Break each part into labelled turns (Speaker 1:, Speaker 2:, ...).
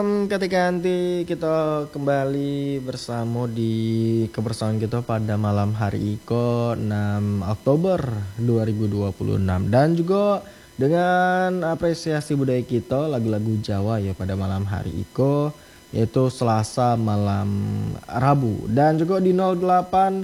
Speaker 1: Ketika nanti kita kembali bersama di kebersamaan kita pada malam hari Iko 6 Oktober 2026 dan juga dengan apresiasi budaya kita lagu-lagu Jawa ya pada malam hari Iko yaitu Selasa malam Rabu dan juga di 08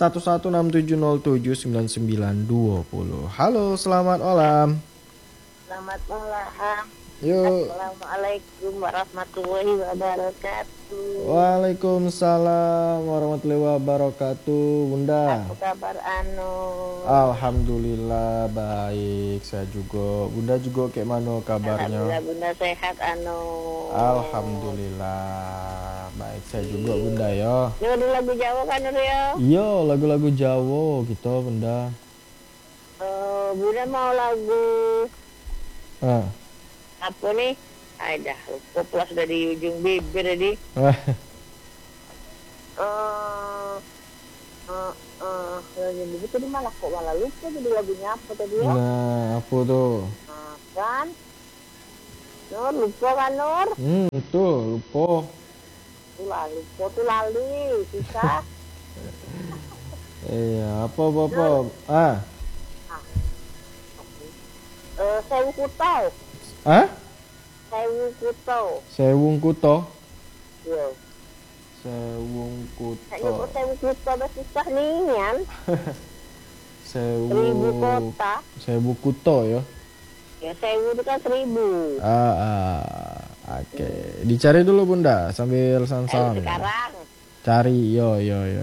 Speaker 1: 1167079920. Halo, selamat malam.
Speaker 2: Selamat malam.
Speaker 1: Yuk.
Speaker 2: Assalamualaikum warahmatullahi wabarakatuh.
Speaker 1: Waalaikumsalam warahmatullahi wabarakatuh, Bunda.
Speaker 2: Apa kabar Anu?
Speaker 1: Alhamdulillah baik, saya juga. Bunda juga kayak mana kabarnya?
Speaker 2: Alhamdulillah Bunda sehat Anu.
Speaker 1: Alhamdulillah baik, saya juga Bunda ya.
Speaker 2: Ini ada lagu Jawa kan Nur ya?
Speaker 1: Iya, lagu-lagu Jawa gitu Bunda.
Speaker 2: Bunda mau lagu apa nih? Ada koplas dari ujung bibir tadi. Lagu begitu tadi malah kok malah lupa jadi lagunya apa tadi ya?
Speaker 1: Nah, apa tuh?
Speaker 2: Kan? Nur lupa kan Nur?
Speaker 1: Itu lupa.
Speaker 2: Lupa tuh lali, susah.
Speaker 1: Iya, apa?
Speaker 2: Sewu Kuto. Sewu Kuto.
Speaker 1: Sewung Kuto.
Speaker 2: Iya.
Speaker 1: Sewung
Speaker 2: Kayaknya kok
Speaker 1: Kuto.
Speaker 2: Sewu Kuto udah susah nih kan?
Speaker 1: Sewu.
Speaker 2: 1000 kota.
Speaker 1: Sewu Kuto ya.
Speaker 2: Ya sewu itu kan 1000.
Speaker 1: Oke. Dicari dulu Bunda sambil sang-sang.
Speaker 2: Sekarang.
Speaker 1: Cari yo.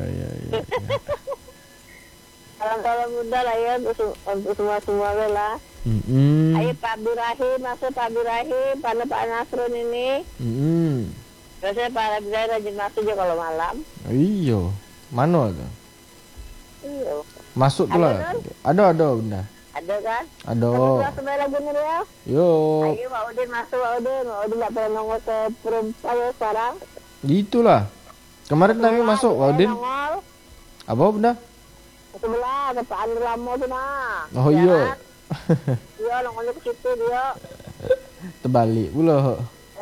Speaker 2: Kalau muda lah ya untuk semua lah. Ayo Pak Abdurrahim, masuk Pak Abdurrahim, pada Pak Nasrun ini. Biasanya Pak Abdurrahim rajin masuk juga kalau malam.
Speaker 1: Iyo. Mana tuh?
Speaker 2: Iya.
Speaker 1: Masuk tuh lah. Ada Bunda.
Speaker 2: Ada kan?
Speaker 1: Ada.
Speaker 2: Kita sebelah lagu nih ya.
Speaker 1: Yo.
Speaker 2: Ayo Pak Udin masuk Pak Udin. Pak Udin nggak pernah nongol ke perempuan ya sekarang.
Speaker 1: Gitulah. Kemarin kami masuk Wadin.
Speaker 2: Nongol.
Speaker 1: Apa Bunda?
Speaker 2: Sebelah ada Pak Anur Lamo tuh nah.
Speaker 1: Oh iya.
Speaker 2: Dia nongolnya ke situ dia.
Speaker 1: Terbalik pula.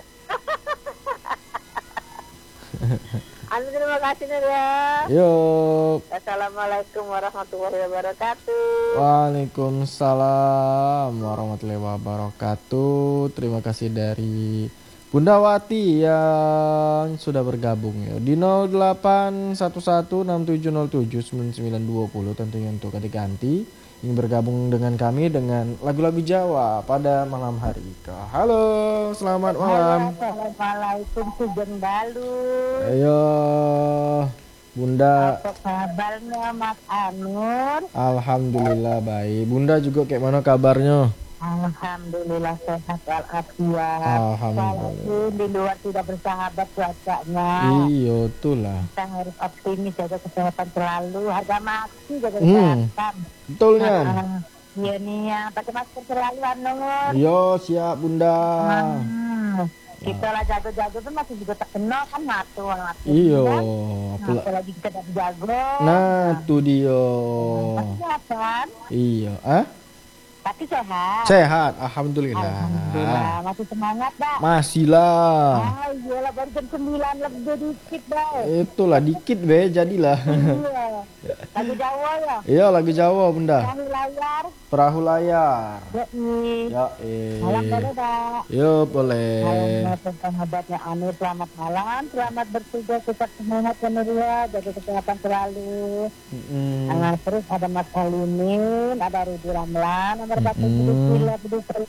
Speaker 2: Anu terima kasih nih ya.
Speaker 1: Yuk.
Speaker 2: Assalamualaikum warahmatullahi wabarakatuh.
Speaker 1: Waalaikumsalam warahmatullahi wabarakatuh. Terima kasih dari Bunda Wati yang sudah bergabung ya di 081167079920 tentunya untuk ganti ingin bergabung dengan kami dengan lagu-lagu Jawa pada malam hari ini. Halo, selamat malam.
Speaker 2: Assalamualaikum Sugeng Dalu.
Speaker 1: Ayo, Bunda.
Speaker 2: Apa kabarnya Mas Anur?
Speaker 1: Alhamdulillah baik. Bunda juga kayak mana kabarnya?
Speaker 2: Alhamdulillah sehat walafiat.
Speaker 1: Alhamdulillah.
Speaker 2: Walaupun di luar tidak bersahabat cuacanya.
Speaker 1: Iya, itulah.
Speaker 2: Kita harus optimis, jaga kesehatan selalu. Harga mati jaga kesehatan.
Speaker 1: Betul kan?
Speaker 2: Iya nih ya, pakai masker selalu Anur.
Speaker 1: Yo, siap Bunda.
Speaker 2: Kita lah jago-jago tuh masih juga terkena kan mati.
Speaker 1: Iyo.
Speaker 2: Apalagi kita tidak jago.
Speaker 1: Nah, tuh dia.
Speaker 2: Kesehatan.
Speaker 1: Iya,
Speaker 2: Tapi sehat.
Speaker 1: Sehat, alhamdulillah.
Speaker 2: Alhamdulillah, masih semangat, Dak.
Speaker 1: Masih lah.
Speaker 2: Iyalah baru jam 9 lebih dikit, Dak.
Speaker 1: Itulah dikit be, jadilah.
Speaker 2: Iya. Lagu Jawa ya?
Speaker 1: Iya, lagu Jawa Bunda.
Speaker 2: Perahu layar.
Speaker 1: Perahu layar.
Speaker 2: Ya, malam boleh, Dak.
Speaker 1: Yo, boleh.
Speaker 2: Malam sahabatnya Anu, selamat malam. Selamat bertugas, tetap semangat ya Nur ya. Jaga kesehatan selalu. Terus ada Mas Alimin, ada Rudi Ramlan, nomor 40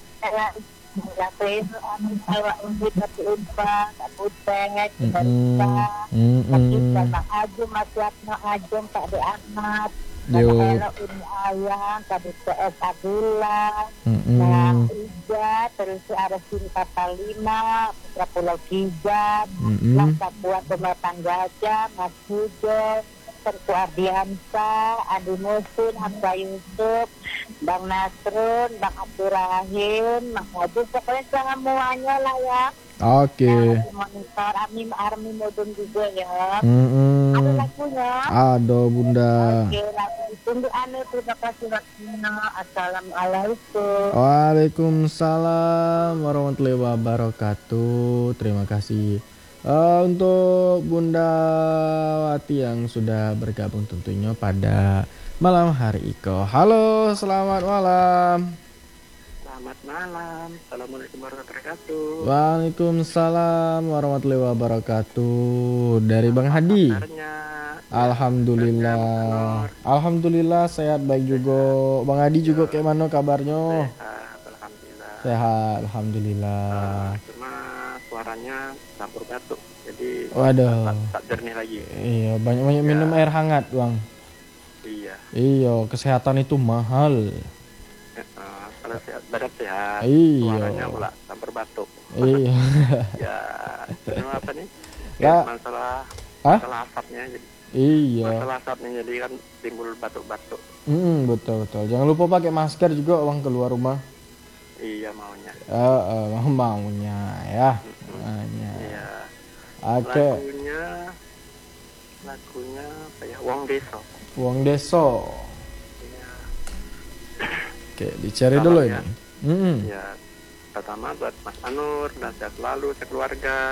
Speaker 2: Ajum, Mas Yatno Ajum, Pak De Ahmad, Ella Uni Ayang, Kabit PS Abdullah, Nah Ija, terus ada Sinta Talima, Putra Pulau Kijab, Langkah Buat Pematang Gajah, Mas Hujo, Sertu Ardiansa, Adi Musin, Hamzah Yusuf, Bang Nasrun, Bang Abdurrahim, Mang Wajib, pokoknya semuanya lah ya.
Speaker 1: Oke.
Speaker 2: Monitor Army Modern juga ya.
Speaker 1: Mm-mm.
Speaker 2: Ada lagunya.
Speaker 1: Ada Bunda.
Speaker 2: Oke, lagu ditunggu ane. Terima kasih waktunya. Assalamualaikum.
Speaker 1: Waalaikumsalam warahmatullahi wabarakatuh. Terima kasih untuk Bunda Wati yang sudah bergabung tentunya pada malam hari Iko. Halo, selamat malam.
Speaker 3: Selamat malam. Assalamualaikum warahmatullahi wabarakatuh.
Speaker 1: Waalaikumsalam warahmatullahi wabarakatuh. Dari Bang Hadi.
Speaker 3: Kabarnya?
Speaker 1: Alhamdulillah. Alhamdulillah sehat baik juga. Bang Hadi juga kayak mana kabarnya?
Speaker 3: Sehat, alhamdulillah.
Speaker 1: Sehat, alhamdulillah.
Speaker 3: Cuma suaranya campur batuk. Jadi
Speaker 1: Waduh.
Speaker 3: tak jernih lagi.
Speaker 1: Iya, banyak-banyak minum air hangat, Bang.
Speaker 3: Iya.
Speaker 1: Iya, kesehatan itu mahal.
Speaker 3: Kalau sehat, badan sehat.
Speaker 1: Iya.
Speaker 3: Suaranya pula campur batuk.
Speaker 1: Iya.
Speaker 3: Ya, ini apa nih?
Speaker 1: Ya.
Speaker 3: Masalah
Speaker 1: Hah?
Speaker 3: asapnya. Jadi,
Speaker 1: Iya.
Speaker 3: masalah asapnya jadi kan timbul batuk-batuk.
Speaker 1: Betul. Jangan lupa pakai masker juga, Bang, keluar rumah.
Speaker 3: Iya maunya.
Speaker 1: Maunya ya. Maunya.
Speaker 3: Iya.
Speaker 1: Oke.
Speaker 3: Lagunya apa ya? Wong Deso.
Speaker 1: Wong Deso.
Speaker 3: Iya.
Speaker 1: Oke, dicari
Speaker 3: Salam
Speaker 1: dulu
Speaker 3: ya.
Speaker 1: ini.
Speaker 3: Ya, pertama buat Mas Anur dan sehat selalu sekeluarga.